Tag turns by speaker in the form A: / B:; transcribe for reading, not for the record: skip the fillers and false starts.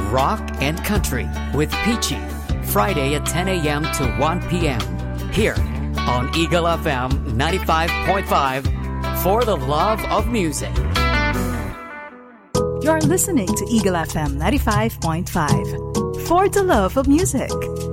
A: rock and country with Peachy. Friday at 10 a.m. to 1 p.m. Here on Eagle FM 95.5 for the love of music.
B: You're listening to Eagle FM 95.5 for the love of music.